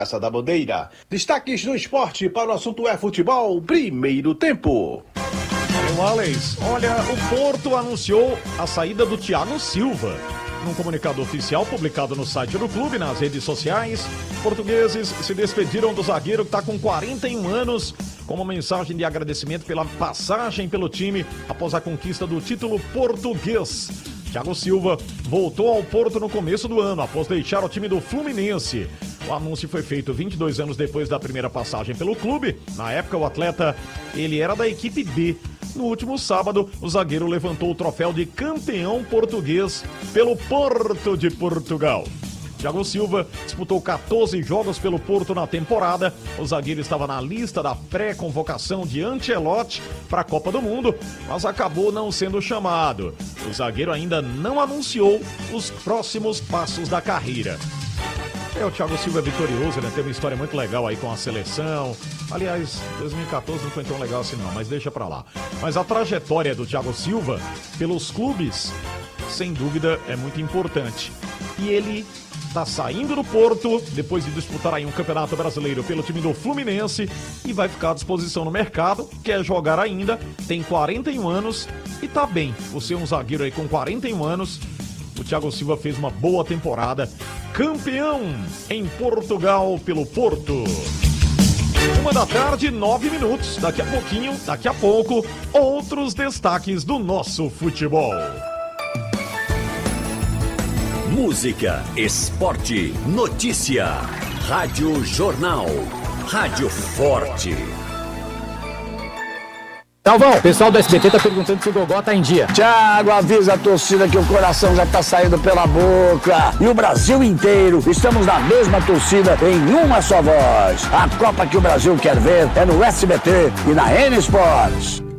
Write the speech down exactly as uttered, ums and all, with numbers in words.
Praça da Bandeira. Destaques do esporte para o assunto é futebol, primeiro tempo. Valeu, Alex. Olha, o Porto anunciou a saída do Thiago Silva. Num comunicado oficial publicado no site do clube, nas redes sociais, portugueses se despediram do zagueiro que está com quarenta e um anos, com uma mensagem de agradecimento pela passagem pelo time após a conquista do título português. Thiago Silva voltou ao Porto no começo do ano, após deixar o time do Fluminense. O anúncio foi feito vinte e dois anos depois da primeira passagem pelo clube. Na época, o atleta ele era da equipe B. No último sábado, o zagueiro levantou o troféu de campeão português pelo Porto de Portugal. Thiago Silva disputou quatorze jogos pelo Porto na temporada. O zagueiro estava na lista da pré-convocação de Ancelotti para a Copa do Mundo, mas acabou não sendo chamado. O zagueiro ainda não anunciou os próximos passos da carreira. É, o Thiago Silva é vitorioso, né? Tem uma história muito legal aí com a seleção. Aliás, dois mil e quatorze não foi tão legal assim não, mas deixa pra lá. Mas a trajetória do Thiago Silva pelos clubes, sem dúvida, é muito importante. E ele tá saindo do Porto, depois de disputar aí um campeonato brasileiro pelo time do Fluminense, e vai ficar à disposição no mercado, quer jogar ainda, tem quarenta e um anos e tá bem. Você é um zagueiro aí com quarenta e um anos, o Thiago Silva fez uma boa temporada, campeão em Portugal pelo Porto. Uma da tarde, nove minutos. Daqui a pouquinho, daqui a pouco, outros destaques do nosso futebol. Música, esporte, notícia. Rádio Jornal. Rádio Forte. Galvão, o pessoal do S B T tá perguntando se o Gogó tá em dia. Thiago, avisa a torcida que o coração já tá saindo pela boca. E o Brasil inteiro, estamos na mesma torcida, em uma só voz. A Copa que o Brasil quer ver é no S B T e na N Sports.